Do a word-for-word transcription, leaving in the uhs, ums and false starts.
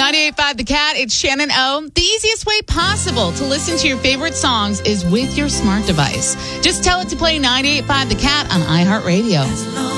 ninety-eight point five The Cat, it's Shannon O. The easiest way possible to listen to your favorite songs is with your smart device. Just tell it to play ninety-eight point five The Cat on iHeartRadio.